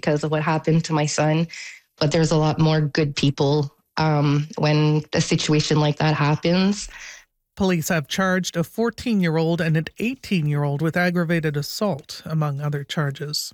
because of what happened to my son. But there's a lot more good people when a situation like that happens. Police have charged a 14-year-old and an 18-year-old with aggravated assault, among other charges.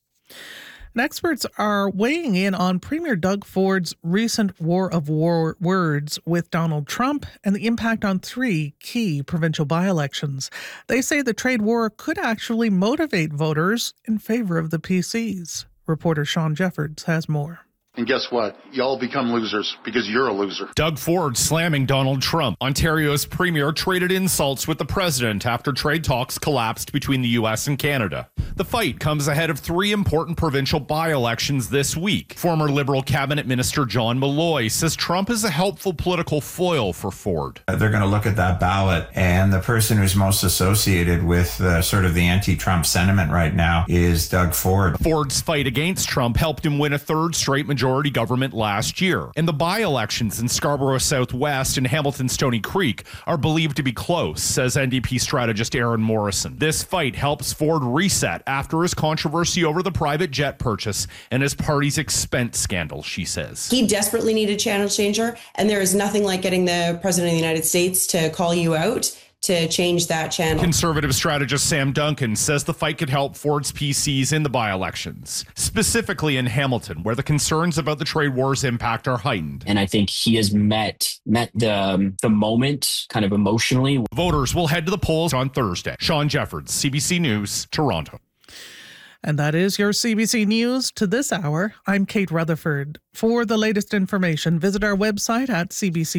And experts are weighing in on Premier Doug Ford's recent war of words with Donald Trump and the impact on 3 key provincial by-elections. They say the trade war could actually motivate voters in favor of the PCs. Reporter Sean Jeffords has more. And guess what? Y'all become losers because you're a loser. Doug Ford slamming Donald Trump. Ontario's premier traded insults with the president after trade talks collapsed between the U.S. and Canada. The fight comes ahead of 3 important provincial by-elections this week. Former Liberal cabinet minister John Malloy says Trump is a helpful political foil for Ford. They're going to look at that ballot, and the person who's most associated with sort of the anti-Trump sentiment right now is Doug Ford. Ford's fight against Trump helped him win a 3rd straight majority government last year. And the by-elections in Scarborough Southwest and Hamilton Stony Creek are believed to be close, says NDP strategist Aaron Morrison. This fight helps Ford reset after his controversy over the private jet purchase and his party's expense scandal, she says. He desperately needed a channel changer, and there is nothing like getting the President of the United States to call you out to change that channel. Conservative strategist Sam Duncan says the fight could help Ford's PCs in the by-elections, specifically in Hamilton, where the concerns about the trade war's impact are heightened. And I think he has met the moment kind of emotionally. Voters will head to the polls on Thursday. Sean Jeffords, CBC News, Toronto. And that is your CBC News to this hour. I'm Kate Rutherford. For the latest information, visit our website at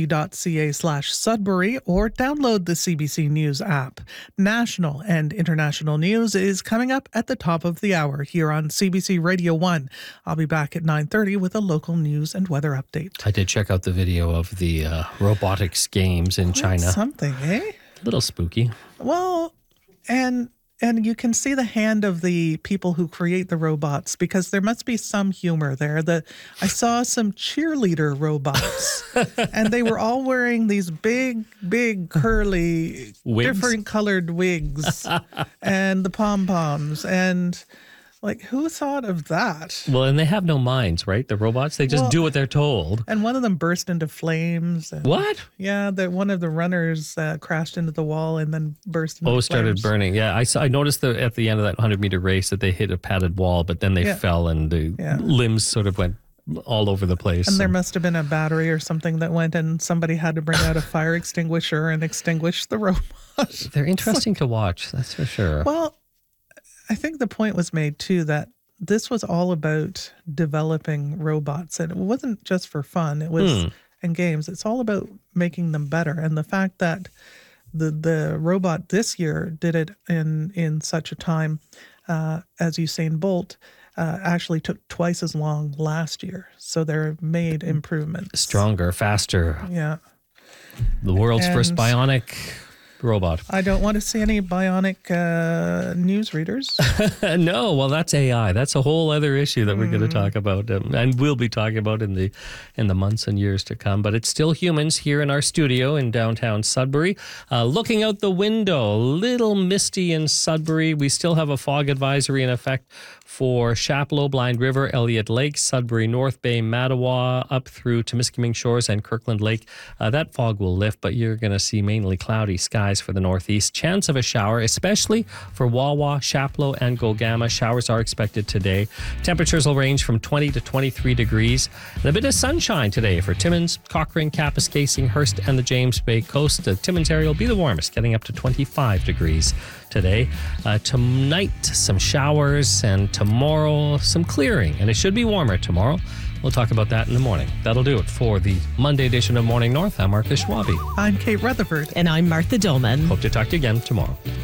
cbc.ca/Sudbury or download the CBC News app. National and international news is coming up at the top of the hour here on CBC Radio 1. I'll be back at 9:30 with a local news and weather update. I did check out the video of the robotics games in China. Something, eh? A little spooky. Well, and you can see the hand of the people who create the robots because there must be some humor there. I saw some cheerleader robots and they were all wearing these big, curly, different colored wigs and the pom-poms. And like, who thought of that? Well, and they have no minds, right? The robots, they just do what they're told. And one of them burst into flames. And, what? Yeah, one of the runners crashed into the wall and then burst into flames. Started burning. Yeah, I noticed at the end of that 100-meter race that they hit a padded wall, but then they fell and the limbs sort of went all over the place. And there must have been a battery or something that went and somebody had to bring out a fire extinguisher and extinguish the robot. They're interesting to watch, that's for sure. Well, I think the point was made, too, that this was all about developing robots. And it wasn't just for fun. It was in games. It's all about making them better. And the fact that the robot this year did it in such a time as Usain Bolt actually took twice as long last year. So they're made improvements. Stronger, faster. Yeah. The world's first bionic robot. I don't want to see any bionic newsreaders. No, well, that's AI. That's a whole other issue that we're going to talk about, and we'll be talking about in the months and years to come. But it's still humans here in our studio in downtown Sudbury. Looking out the window, a little misty in Sudbury. We still have a fog advisory in effect for Chapleau, Blind River, Elliott Lake, Sudbury, North Bay, Mattawa, up through Temiskaming Shores and Kirkland Lake. That fog will lift, but you're going to see mainly cloudy skies for the northeast. Chance of a shower, especially for Wawa, Chapleau, and Gogama. Showers are expected today. Temperatures will range from 20 to 23 degrees. And a bit of sunshine today for Timmins, Cochrane, Kapuskasing, Hearst, and the James Bay coast. The Timmins area will be the warmest, getting up to 25 degrees today. Tonight, some showers, and tomorrow, some clearing. And it should be warmer tomorrow. We'll talk about that in the morning. That'll do it for the Monday edition of Morning North. I'm Marcus Schwabe. I'm Kate Rutherford. And I'm Martha Dolman. Hope to talk to you again tomorrow.